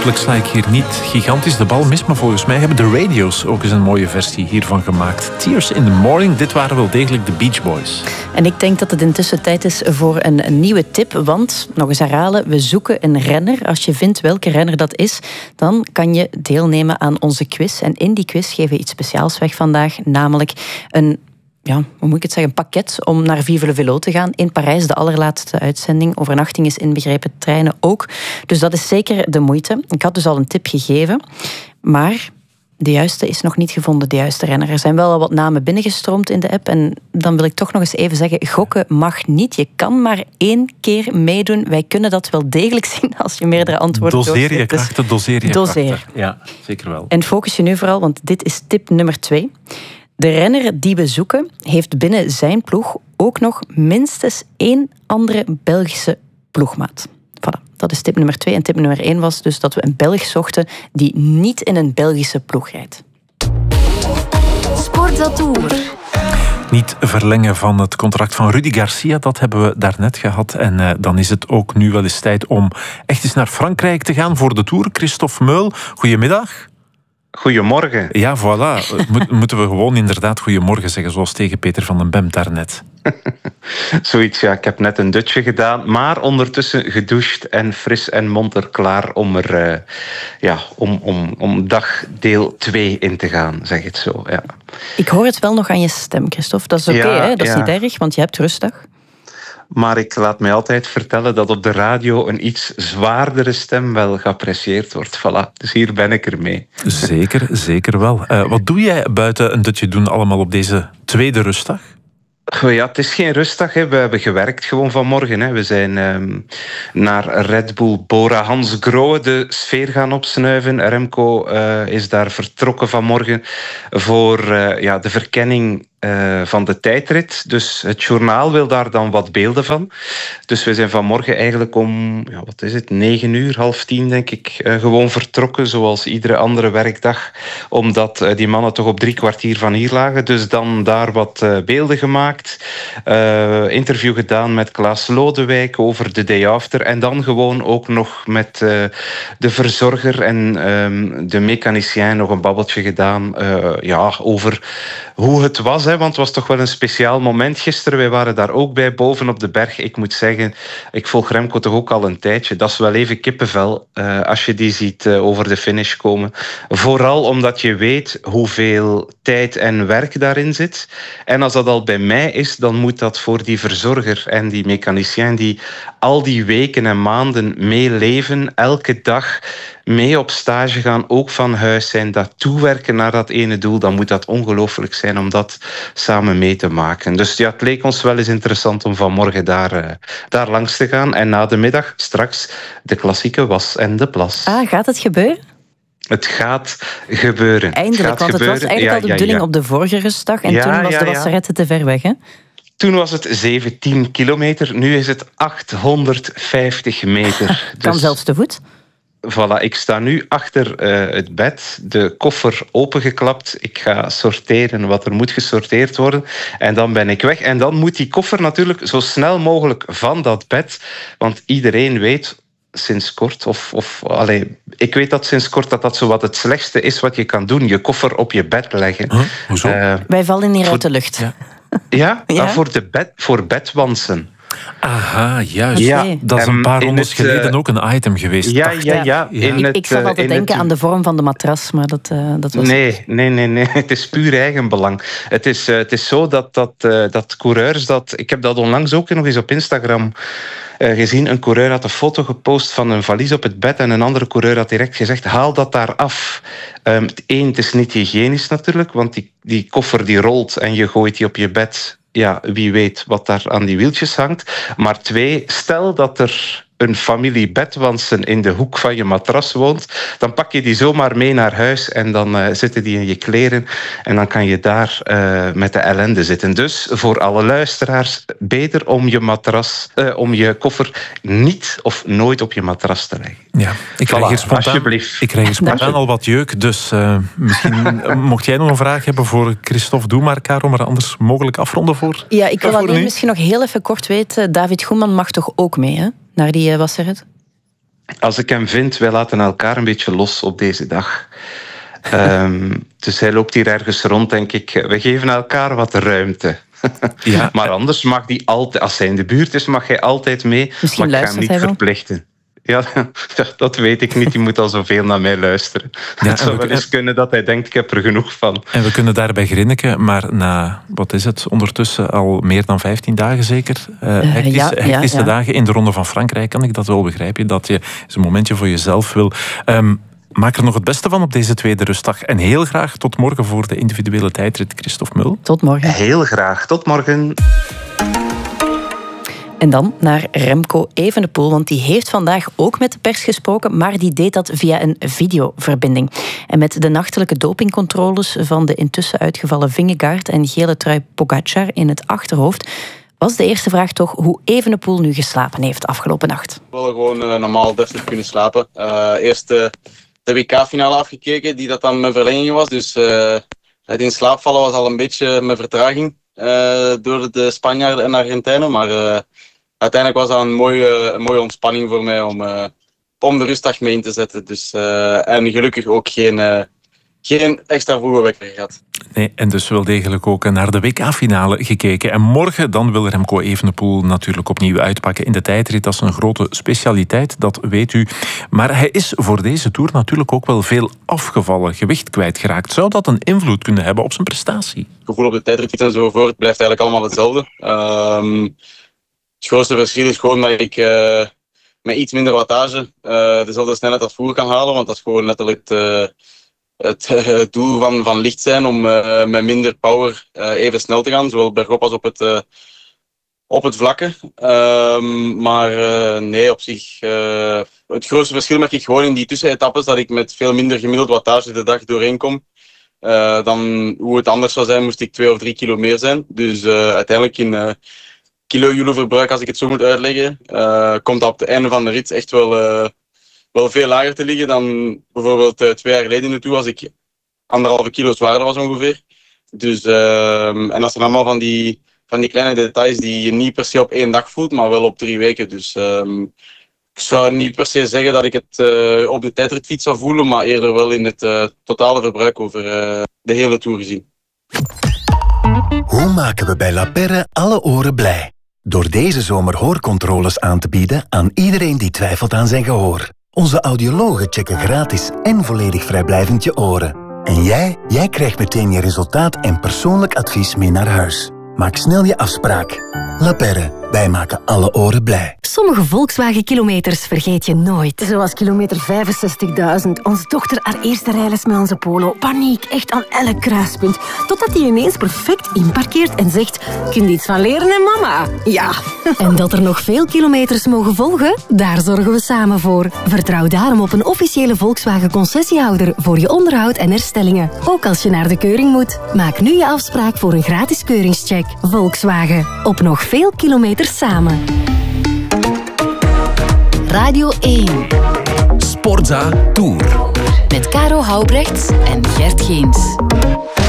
hopelijk sla ik hier niet gigantisch de bal mis, maar volgens mij hebben de Radio's ook eens een mooie versie hiervan gemaakt. Tears in the Morning, dit waren wel degelijk de Beach Boys. En ik denk dat het intussen tijd is voor een nieuwe tip, want, nog eens herhalen, we zoeken een renner. Als je vindt welke renner dat is, dan kan je deelnemen aan onze quiz. En in die quiz geven we iets speciaals weg vandaag, namelijk een pakket om naar Vive le Velo te gaan. In Parijs, de allerlaatste uitzending. Overnachting is inbegrepen, treinen ook. Dus dat is zeker de moeite. Ik had dus al een tip gegeven, maar de juiste is nog niet gevonden, de juiste renner. Er zijn wel al wat namen binnengestroomd in de app en dan wil ik toch nog eens even zeggen, gokken mag niet. Je kan maar 1 keer meedoen. Wij kunnen dat wel degelijk zien als je meerdere antwoorden doseer je krachten, doseer je krachten. Ja, zeker wel. En focus je nu vooral, want dit is tip nummer 2. De renner die we zoeken heeft binnen zijn ploeg ook nog minstens 1 andere Belgische ploegmaat. Voilà, dat is tip nummer 2. En tip nummer 1 was dus dat we een Belg zochten die niet in een Belgische ploeg rijdt. Sportatour. Niet verlengen van het contract van Rudy Garcia, dat hebben we daarnet gehad. En dan is het ook nu wel eens tijd om echt eens naar Frankrijk te gaan voor de Tour. Christophe Meul, goedemiddag. Goedemorgen. Ja, voilà. Moeten we gewoon inderdaad goedemorgen zeggen, zoals tegen Peter van den Bem daarnet. Zoiets, ja. Ik heb net een dutje gedaan, maar ondertussen gedoucht en fris en monter klaar om om dagdeel 2 in te gaan, zeg het zo. Ja. Ik hoor het wel nog aan je stem, Christophe. Dat is oké, hè? Dat is niet erg, want je hebt rustdag. Maar ik laat mij altijd vertellen dat op de radio een iets zwaardere stem wel geapprecieerd wordt. Voilà, dus hier ben ik ermee. Zeker, zeker wel. Wat doe jij buiten een dutje doen allemaal op deze tweede rustdag? Ja, het is geen rustdag. Hè. We hebben gewerkt gewoon vanmorgen. Hè. We zijn naar Red Bull Bora Hansgrohe de sfeer gaan opsnuiven. Remco is daar vertrokken vanmorgen voor de verkenning van de tijdrit. Dus het journaal wil daar dan wat beelden van. Dus we zijn vanmorgen eigenlijk om, 9:30 denk ik, gewoon vertrokken, zoals iedere andere werkdag, omdat die mannen toch op 3 kwartier van hier lagen. Dus dan daar wat beelden gemaakt, interview gedaan met Klaas Lodewijk over de day after en dan gewoon ook nog met de verzorger en de mechanicien nog een babbeltje gedaan over hoe het was, hè, want het was toch wel een speciaal moment gisteren. Wij waren daar ook bij, boven op de berg. Ik moet zeggen, ik volg Remco toch ook al een tijdje. Dat is wel even kippenvel als je die ziet over de finish komen. Vooral omdat je weet hoeveel tijd en werk daarin zit. En als dat al bij mij is, dan moet dat voor die verzorger en die mechanicien die al die weken en maanden meeleven, elke dag mee op stage gaan, ook van huis zijn, dat toewerken naar dat ene doel, dan moet dat ongelooflijk zijn om dat samen mee te maken. Dus ja, het leek ons wel eens interessant om vanmorgen daar langs te gaan. En na de middag straks de klassieke was en de plas. Ah, gaat het gebeuren? Het gaat gebeuren. Eindelijk, want het was eigenlijk al de bedoeling op de vorige rustdag en toen was de wasserette te ver weg, hè? Toen was het 17 kilometer, nu is het 850 meter. Kan zelfs te voet. Voilà, ik sta nu achter het bed, de koffer opengeklapt. Ik ga sorteren wat er moet gesorteerd worden. En dan ben ik weg. En dan moet die koffer natuurlijk zo snel mogelijk van dat bed. Want iedereen weet sinds kort, ik weet dat sinds kort dat zo wat het slechtste is wat je kan doen. Je koffer op je bed leggen. Huh? Hoezo? Wij vallen hier uit de lucht. Ja? Voor bedwansen. Aha, juist. Ja, dat is een paar rondes geleden ook een item geweest. Ja. Ik zat altijd denken aan de vorm van de matras, maar dat was... Nee. Het is puur eigenbelang. Het is zo dat coureurs... Ik heb dat onlangs ook nog eens op Instagram gezien. Een coureur had een foto gepost van een valies op het bed en een andere coureur had direct gezegd, haal dat daar af. Het is niet hygiënisch natuurlijk, want die koffer die rolt en je gooit die op je bed. Ja, wie weet wat daar aan die wieltjes hangt. Maar 2, stel dat er een familie bedwansen in de hoek van je matras woont, dan pak je die zomaar mee naar huis en dan zitten die in je kleren en dan kan je daar met de ellende zitten. Dus voor alle luisteraars, beter om je matras, om je koffer niet of nooit op je matras te leggen. Ja, ik krijg hier spontaan al wat jeuk, dus misschien mocht jij nog een vraag hebben voor Christophe, doe maar, Karo, maar anders mogelijk afronden voor. Ja, ik wil alleen misschien nog heel even kort weten, David Goeman mag toch ook mee, hè? Naar die wasserette? als ik hem vind, wij laten elkaar een beetje los op deze dag. Dus hij loopt hier ergens rond, denk ik. We geven elkaar wat ruimte. Ja. Maar anders mag hij altijd, als hij in de buurt is, mag hij altijd mee. Misschien maar ik ga hem niet verplichten. Ja, dat weet ik niet. Die moet al zoveel naar mij luisteren. Ja, het zou wel eens kunnen dat hij denkt, ik heb er genoeg van. En we kunnen daarbij grinniken, maar na, wat is het, ondertussen al meer dan 15 dagen zeker? Hectische dagen in de Ronde van Frankrijk, kan ik dat wel begrijpen. Dat je eens een momentje voor jezelf wil. Maak er nog het beste van op deze tweede rustdag. En heel graag tot morgen voor de individuele tijdrit, Christophe Meul. Tot morgen. Heel graag. Tot morgen. En dan naar Remco Evenepoel, want die heeft vandaag ook met de pers gesproken, maar die deed dat via een videoverbinding. En met de nachtelijke dopingcontroles van de intussen uitgevallen Vingegaard en gele trui Pogacar in het achterhoofd, was de eerste vraag toch hoe Evenepoel nu geslapen heeft afgelopen nacht. We willen gewoon normaal deftig kunnen slapen. Eerst de WK-finale afgekeken, die dat dan mijn verlenging was. Dus het in slaap vallen was al een beetje mijn vertraging door de Spanjaarden en Argentijnen. Maar uiteindelijk was dat een mooie ontspanning voor mij om de rustdag mee in te zetten. Dus, en gelukkig ook geen extra vroege wekker gehad. Nee, en dus wel degelijk ook naar de WK-finale gekeken. En morgen dan wil Remco Evenepoel natuurlijk opnieuw uitpakken in de tijdrit. Dat is een grote specialiteit, dat weet u. Maar hij is voor deze Tour natuurlijk ook wel veel afgevallen, gewicht kwijtgeraakt. Zou dat een invloed kunnen hebben op zijn prestatie? Het gevoel op de tijdrit enzovoort blijft eigenlijk allemaal hetzelfde. Het grootste verschil is gewoon dat ik met iets minder wattage dezelfde snelheid als vroeger kan halen. Want dat is gewoon letterlijk het doel van licht zijn om met minder power even snel te gaan. Zowel bergop als op het vlakke. Maar nee, op zich... het grootste verschil merk ik gewoon in die tussenetappes, dat ik met veel minder gemiddeld wattage de dag doorheen kom. Dan hoe het anders zou zijn, moest ik 2 of 3 kilo meer zijn. Dus uiteindelijk in kilojoule-verbruik, als ik het zo moet uitleggen, komt dat op het einde van de rit echt wel veel lager te liggen dan bijvoorbeeld 2 jaar geleden in de Tour, als ik 1,5 kilo zwaarder was ongeveer. Dus, en dat zijn allemaal van die kleine details die je niet per se op 1 dag voelt, maar wel op 3 weken. Dus ik zou niet per se zeggen dat ik het op de tijdritfiets zou voelen, maar eerder wel in het totale verbruik over de hele Tour gezien. Hoe maken we bij La Perre alle oren blij? Door deze zomer hoorcontroles aan te bieden aan iedereen die twijfelt aan zijn gehoor. Onze audiologen checken gratis en volledig vrijblijvend je oren. En jij krijgt meteen je resultaat en persoonlijk advies mee naar huis. Maak snel je afspraak. La Perre, wij maken alle oren blij. Sommige Volkswagen-kilometers vergeet je nooit. Zoals kilometer 65.000. Onze dochter haar eerste rijles met onze Polo. Paniek, echt aan elk kruispunt. Totdat hij ineens perfect inparkeert en zegt... Kun je iets van leren, hè, mama? Ja. En dat er nog veel kilometers mogen volgen? Daar zorgen we samen voor. Vertrouw daarom op een officiële Volkswagen-concessiehouder voor je onderhoud en herstellingen. Ook als je naar de keuring moet. Maak nu je afspraak voor een gratis keuringscheck. Volkswagen. Op nog veel kilometers samen. Radio 1. Sportza Tour. Met Caro Houbrechts en Gert Geens.